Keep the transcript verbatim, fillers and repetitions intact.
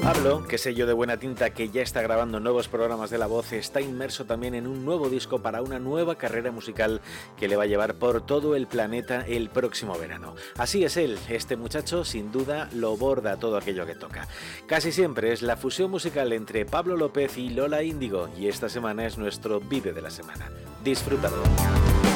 Pablo, que sello de buena tinta que ya está grabando nuevos programas de La Voz, está inmerso también en un nuevo disco para una nueva carrera musical que le va a llevar por todo el planeta el próximo verano. Así es él, este muchacho sin duda lo borda todo aquello que toca. Casi siempre es la fusión musical entre Pablo López y Lola Índigo, y esta semana es nuestro Vive de la Semana. Disfrútalo.